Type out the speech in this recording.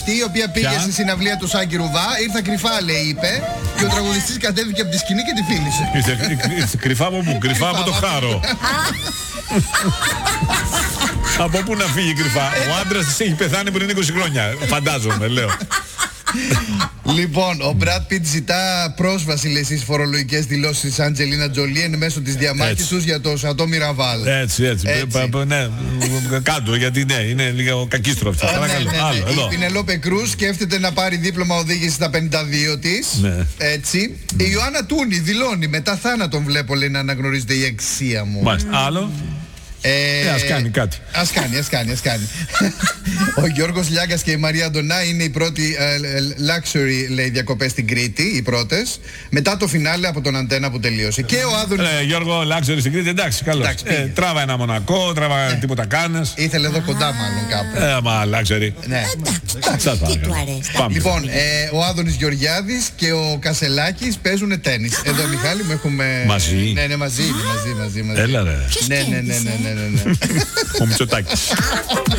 αυτή η οποία πήγε στη συναυλία του Σάκη Ρουβά. Ήρθα κρυφά, λέει, είπε. Και ο τραγουδιστής κατέβηκε από τη σκηνή και τη φίλησε. Ήρθε κρυφά από πού? Κρυφά από το χάρο. Από πού να φύγει κρυφά? Ο άντρας της έχει πεθάνει πριν 20 χρόνια. Φαντάζομαι, λέω. Λοιπόν, ο Μπραντ Πιτ ζητά πρόσβαση, λέει, στις φορολογικές δηλώσεις της Αντζελίνα Τζολί εν μέσω της διαμάχης τους για το Σατό Μιραβάλ. Έτσι. Ναι, κάτω, γιατί ναι, είναι λίγο κακίστροφη. Παρακαλώ. Η Πινελόπε Κρούς σκέφτεται να πάρει δίπλωμα οδήγηση στα 52 της. Έτσι. Η Ιωάννα Τούνη δηλώνει: μετά θάνατον βλέπω, λέει, να αναγνωρίζεται η αξία μου. Μάλιστα. Άλλο. Ας κάνει κάτι. Ας κάνει. Ο Γιώργος Λιάγκας και η Μαρία Αντωνά είναι οι πρώτοι luxury, λέει, διακοπές στην Κρήτη, οι πρώτες, μετά το φινάλε από τον Αντένα που τελείωσε. Και ο Άδωνης... Γιώργο, luxury στην Κρήτη, εντάξει, καλώς. Τράβα ένα Μονακό, τράβα τίποτα κάνες. Ήθελε εδώ κοντά μάλλον κάπου. Μα luxury. Ναι. Τι του αρέσει. Λοιπόν, ο Άδωνης Γεωργιάδης και ο Κασελάκης παίζουν τένις. Εδώ, Μιχάλη, μου έχουμε... Μαζί. Ναι, μαζί. Έλα ρε. Ναι. Ο Μητσοτάκης.